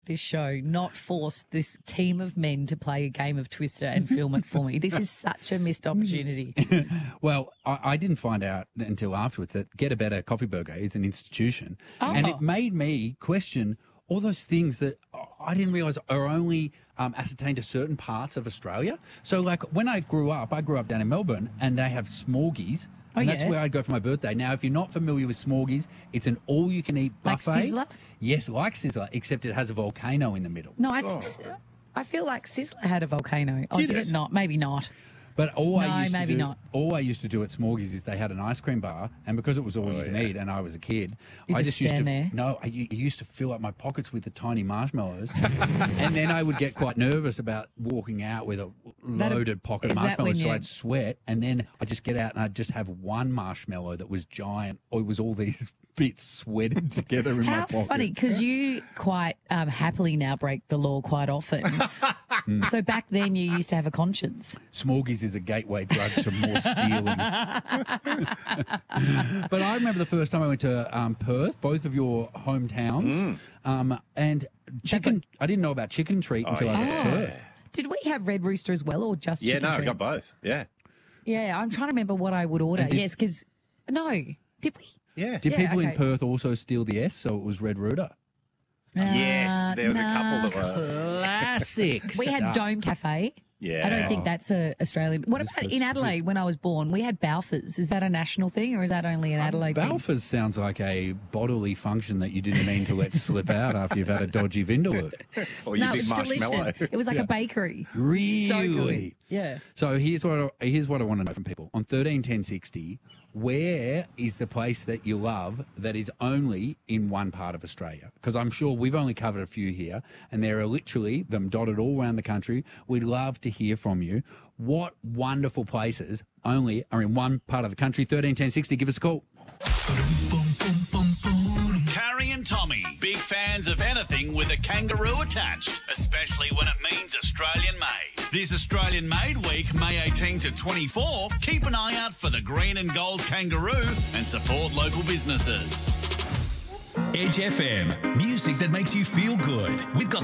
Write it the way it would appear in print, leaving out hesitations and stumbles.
this show not force this team of men to play a game of Twister and film it for me. This is such a missed opportunity. Well, I didn't find out until afterwards that Get a Better Coffee Burger is an institution. Oh. And it made me question all those things that I didn't realise are only ascertained to certain parts of Australia. So, like, when I grew up down in Melbourne, and they have Smorgies. And that's where I'd go for my birthday. Now, if you're not familiar with Smorgies, it's an all-you-can-eat buffet. Like Sizzler? Yes, like Sizzler, except it has a volcano in the middle. No, I feel like Sizzler had a volcano. Oh, Did did it? it not? Maybe not. But all I used to do at Smorgies is they had an ice cream bar, and because it was all you can eat, and I was a kid, You I just used to stand there? No, I used to fill up my pockets with the tiny marshmallows, and then I would get quite nervous about walking out with a loaded pocket of is that when marshmallows, so you- I'd sweat, and then I'd just get out and I'd just have one marshmallow that was giant, or it was all these bits sweated together in my How pocket. funny, because you quite happily now break the law quite often. So back then you used to have a conscience. Smorgies is a gateway drug to more stealing. But I remember the first time I went to Perth, both of your hometowns, and chicken. I didn't know about Chicken Treat until I got to Perth. Did we have Red Rooster as well, or just Yeah, Chicken no, I Treat? got both. Yeah. Yeah, I'm trying to remember what I would order. Yes, because did we? Yeah. Did people in okay. Perth also steal the S, so it was Red Rooter? Yes, there was a couple that were. Classic. We had stuff. Dome Cafe. Yeah. I don't think that's a Australian. What about in Adelaide when I was born? We had Balfours. Is that a national thing or is that only an Adelaide thing? Balfours sounds like a bodily function that you didn't mean to let slip out after you've had a dodgy Vindaloo. Or you No, it big was marshmallow. delicious. It was like a bakery. Really? So good. Yeah. So here's what I want to know from people. On 131060, where is the place that you love that is only in one part of Australia? Because I'm sure we've only covered a few here, and there are literally them dotted all around the country. We'd love to hear from you. What wonderful places only are in one part of the country? 131060, give us a call. Carrie and Tommy, big fans of anything with a kangaroo attached, especially when it means Australian made. This Australian Made Week, May 18 to 24, keep an eye out for the green and gold kangaroo and support local businesses. Edge FM, music that makes you feel good. We've got